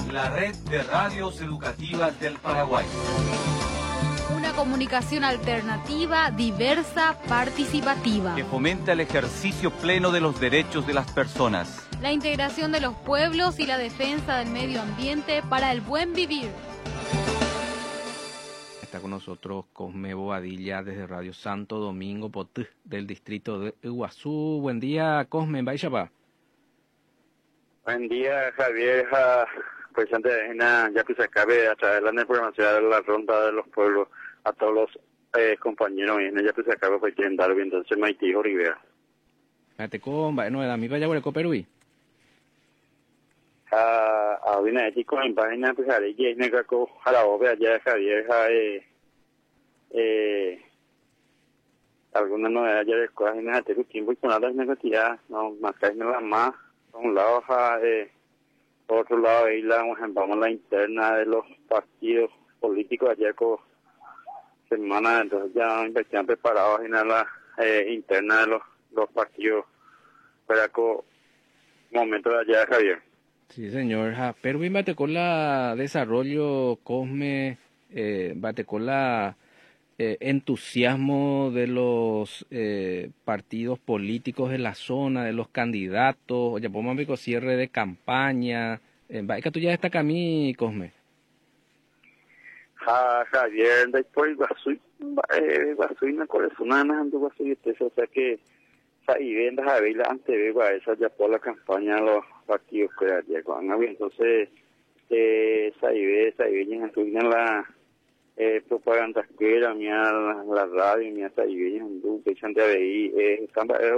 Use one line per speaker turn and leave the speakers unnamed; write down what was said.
La red de radios educativas del Paraguay.
Una comunicación alternativa, diversa, participativa.
Que fomenta el ejercicio pleno de los derechos de las personas.
La integración de los pueblos y la defensa del medio ambiente para el buen vivir.
Está con nosotros Cosme Bobadilla desde Radio Santo Domingo Potú, del distrito de Iguazú. Buen día, Cosme, Baixapa.
Buen día, Javier. Pues antes de nada, ya que se acabe a través de la información de la ronda de los pueblos a todos los compañeros, ya que se acabe, pues quieren dar bien, entonces Maitijo Rivera.
Mate comba, no, la mi vaya por el Coperui.
Ahorita de chico en página, pues haré que me caco a la obra ya de Javier, algunas novedades ya de escuelas en el techo tiempo y con las negativas, no, más que nada más, por un lado, por otro lado, ahí vamos la interna de los partidos políticos ayer con semana, entonces ya están preparados en la interna de los partidos para con momento de allá, Javier.
Sí, señor. Perwin bate con la desarrollo, Cosme, bate con la entusiasmo de los partidos políticos de la zona, de los candidatos, ya podemos ver cierre de campaña. ¿Que tú ya está acá a mí, Cosme?
Javier, después Guasuy no corazonana, o sea que y vendas a ver antes de esa ya por la campaña de los partidos que ya con entonces esa idea en la propaganda que era la radio, esa idea en Duque, Santa Bey,